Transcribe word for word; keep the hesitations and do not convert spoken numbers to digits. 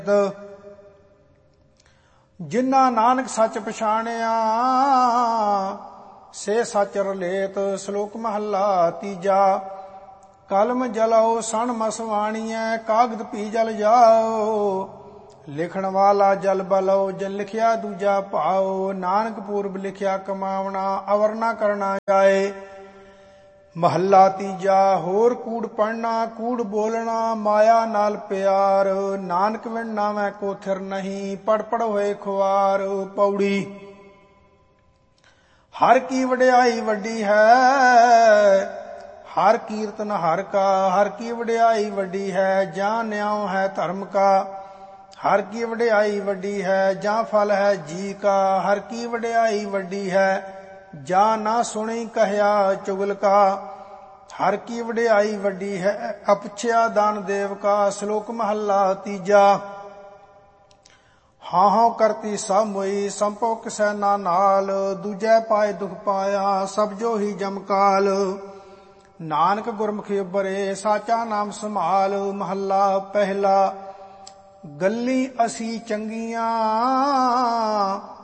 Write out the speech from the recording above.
ਜਿਨ੍ਹਾਂ ਨਾਨਕ ਸੱਚ ਪਛਾਣਿਆ ਸੇ ਸੱਚ ਰਲੇਤ। ਸ਼ਲੋਕ ਮਹੱਲਾ ਤੀਜਾ। ਕਲਮ ਜਲਾਓ ਸਣ ਮਸਵਾਣੀਐ, ਕਾਗਦ ਪੀ ਜਲ ਜਾਓ। ਲਿਖਣ ਵਾਲਾ ਜਲ ਬਲੋ, ਜਨ ਲਿਖਿਆ ਦੂਜਾ ਭਾਓ। ਨਾਨਕ ਪੂਰਬ ਲਿਖਿਆ ਕਮਾਵਣਾ, ਅਵਰ ਨਾ ਕਰਨਾ ਜਾਏ। ਮਹੱਲਾ ਤੀਜਾ। ਹੋਰ ਕੂੜ ਪੜਨਾ, ਕੂੜ ਬੋਲਣਾ, ਮਾਇਆ ਨਾਲ ਪਿਆਰ। ਨਾਨਕ ਵਿਣ ਨਾਵੈ ਕੋ ਥਿਰ ਨਹੀਂ, ਪੜ ਪੜ ਹੋਏ ਖੁਆਰ। ਪੌੜੀ। ਹਰ ਕੀ ਵਡਿਆਈ ਵੱਡੀ ਹੈ, ਹਰ ਕੀਰਤਨ ਹਰ ਕਾ। ਹਰ ਕੀ ਵਡਿਆਈ ਵੱਡੀ ਹੈ, ਜਾਂ ਨਿਆਉ ਹੈ ਧਰਮ ਕਾ। ਹਰ ਕੀ ਵਡਿਆਈ ਵੱਡੀ ਹੈ, ਜਾਂ ਫਲ ਹੈ ਜੀ ਕਾ। ਹਰ ਕੀ ਵਡਿਆਈ ਵੱਡੀ ਹੈ, ਜਾਂ ਨਾ ਸੁਣੀ ਕਹਿਆ ਚੁਗਲ ਕਾ। ਹਰ ਕੀ ਵਡਿਆਈ ਵੱਡੀ ਹੈ, ਅਪੁੱਛਿਆ ਦਾਨ ਦੇਵ ਕਾ। ਸ਼ਲੋਕ ਮਹੱਲਾ ਤੀਜਾ। ਹਾਂ ਹਾਂ ਕਰਤੀ ਸਭ ਮੋਈ, ਸੰਭੋ ਕਿਸੈ ਨਾ ਨਾਲ। ਦੂਜੈ ਪਾਏ ਦੁਖ ਪਾਇਆ, ਸਭ ਜੋ ਹੀ ਜਮਕਾਲ। ਨਾਨਕ ਗੁਰਮੁਖੀ ਉਬਰੇ, ਸਾਚਾ ਨਾਮ ਸੰਭਾਲ। ਮਹੱਲਾ ਪਹਿਲਾ। ਗੱਲੀ ਅਸੀਂ ਚੰਗੀਆਂ